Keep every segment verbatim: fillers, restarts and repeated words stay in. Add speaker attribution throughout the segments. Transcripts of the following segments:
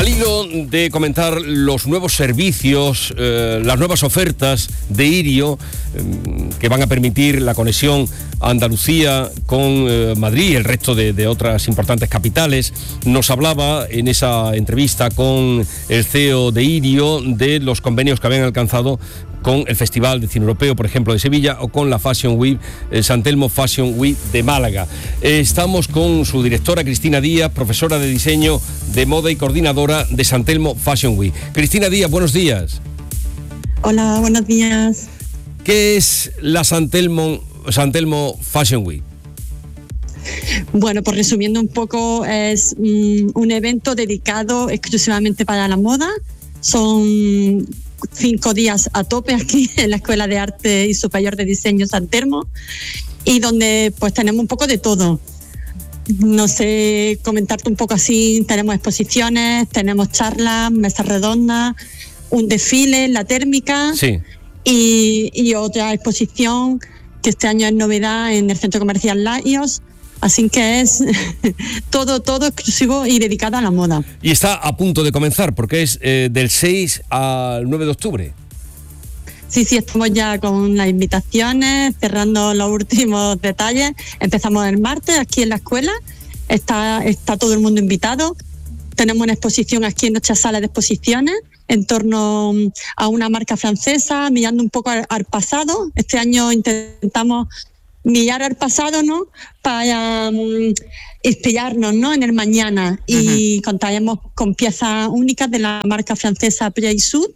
Speaker 1: Al hilo de comentar los nuevos servicios, eh, las nuevas ofertas de Irio, eh, que van a permitir la conexión a Andalucía con eh, Madrid y el resto de, de otras importantes capitales, nos hablaba en esa entrevista con el C E O de Irio de los convenios que habían alcanzado con el Festival de Cine Europeo, por ejemplo, de Sevilla, o con la Fashion Week, eh, San Telmo Fashion Week de Málaga. Eh, estamos con su directora, Cristina Díaz, profesora de diseño de moda y coordinadora de San Telmo Fashion Week. Cristina Díaz, buenos días.
Speaker 2: Hola, buenos días.
Speaker 1: ¿Qué es la San Telmo, San Telmo Fashion Week?
Speaker 2: Bueno, pues resumiendo un poco, es mm, un evento dedicado exclusivamente para la moda. Son cinco días a tope aquí en la Escuela de Arte y Superior de Diseño San Telmo, y donde pues tenemos un poco de todo. No sé, comentarte un poco así, tenemos exposiciones, tenemos charlas, mesas redondas, un desfile, la térmica,
Speaker 1: sí.
Speaker 2: y, y otra exposición que este año es novedad en el Centro Comercial Laios. Así que es todo, todo exclusivo y dedicado a la moda.
Speaker 1: Y está a punto de comenzar, porque es eh, del seis al nueve de octubre.
Speaker 2: Sí, sí, estamos ya con las invitaciones, cerrando los últimos detalles. Empezamos el martes aquí en la escuela, está, está todo el mundo invitado. Tenemos una exposición aquí en nuestra sala de exposiciones en torno a una marca francesa, mirando un poco al, al pasado. Este año intentamos mirar al pasado, ¿no?, para um, inspirarnos, ¿no?, en el mañana. Uh-huh. Y contaremos con piezas únicas de la marca francesa Pre-Sud.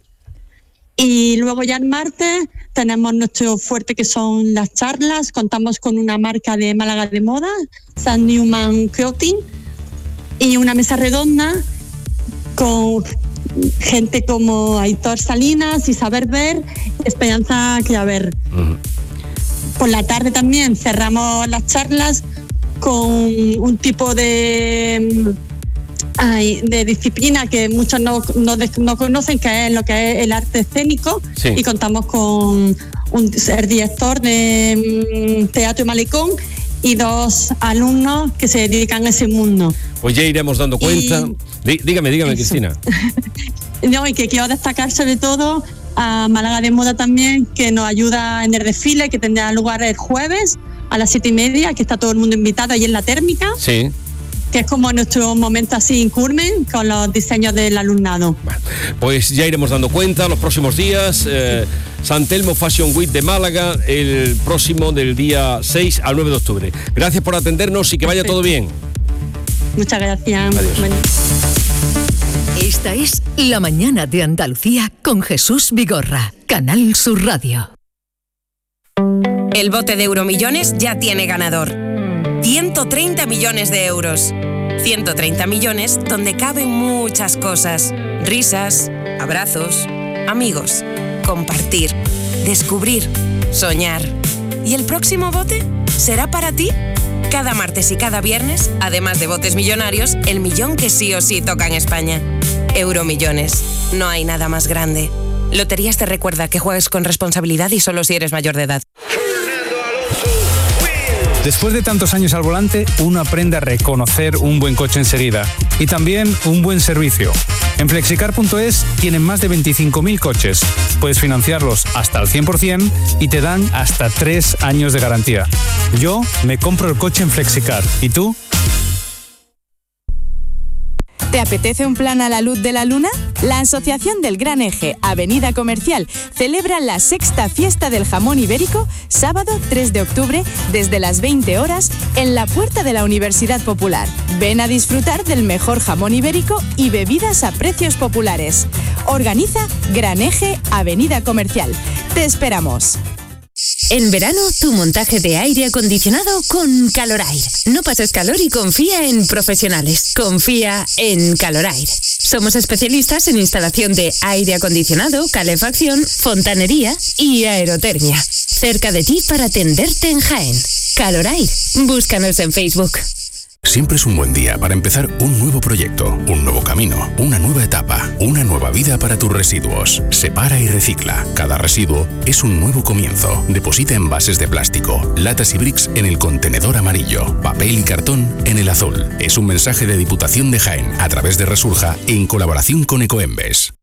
Speaker 2: Y luego ya el martes tenemos nuestro fuerte, que son las charlas. Contamos con una marca de Málaga de moda, San Newman Clothing, y una mesa redonda con gente como Aitor Salinas, Isabel Ver, Esperanza Claver. Uh-huh. Por la tarde también cerramos las charlas con un tipo de, ay, de disciplina que muchos no, no, no conocen, que es lo que es el arte escénico. Sí. Y contamos con un, el director de Teatro Malecón y dos alumnos que se dedican a ese mundo.
Speaker 1: Pues ya iremos dando cuenta. Y, dígame, dígame, eso. Cristina.
Speaker 2: No, y que quiero destacar sobre todo a Málaga de Moda también, que nos ayuda en el desfile, que tendrá lugar el jueves a las siete y media, que está todo el mundo invitado ahí en la térmica.
Speaker 1: Sí.
Speaker 2: Que es como nuestro momento así en culmen con los diseños del alumnado.
Speaker 1: Bueno, pues ya iremos dando cuenta los próximos días. Eh, San Telmo Fashion Week de Málaga, el próximo del día seis al nueve de octubre. Gracias por atendernos y que vaya todo bien.
Speaker 2: Muchas gracias.
Speaker 1: Adiós.
Speaker 2: Bueno.
Speaker 3: Esta es La Mañana de Andalucía con Jesús Vigorra, Canal Sur Radio.
Speaker 4: El bote de Euromillones ya tiene ganador. ciento treinta millones de euros. ciento treinta millones donde caben muchas cosas. Risas, abrazos, amigos, compartir, descubrir, soñar. ¿Y el próximo bote será para ti? Cada martes y cada viernes, además de botes millonarios, el millón que sí o sí toca en España. Euromillones. No hay nada más grande. Loterías te recuerda que juegues con responsabilidad y solo si eres mayor de edad.
Speaker 5: Después de tantos años al volante, uno aprende a reconocer un buen coche enseguida y también un buen servicio. En flexicar punto es tienen más de veinticinco mil coches. Puedes financiarlos hasta al cien por ciento y te dan hasta tres años de garantía. Yo me compro el coche en Flexicar. ¿Y tú?
Speaker 6: ¿Te apetece un plan a la luz de la luna? La Asociación del Gran Eje, Avenida Comercial, celebra la sexta fiesta del jamón ibérico, sábado tres de octubre, desde las veinte horas, en la puerta de la Universidad Popular. Ven a disfrutar del mejor jamón ibérico y bebidas a precios populares. Organiza Gran Eje, Avenida Comercial. Te esperamos.
Speaker 7: En verano, tu montaje de aire acondicionado con Calorair. No pases calor y confía en profesionales. Confía en Calorair. Somos especialistas en instalación de aire acondicionado, calefacción, fontanería y aerotermia. Cerca de ti para atenderte en Jaén. Calorair. Búscanos en Facebook.
Speaker 8: Siempre es un buen día para empezar un nuevo proyecto, un nuevo camino, una nueva etapa, una nueva vida para tus residuos. Separa y recicla. Cada residuo es un nuevo comienzo. Deposita envases de plástico, latas y bricks en el contenedor amarillo, papel y cartón en el azul. Es un mensaje de Diputación de Jaén a través de Resurja en colaboración con Ecoembes.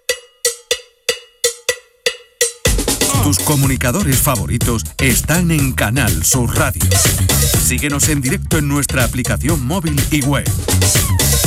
Speaker 9: Tus comunicadores favoritos están en Canal Sur Radio. Síguenos en directo en nuestra aplicación móvil y web.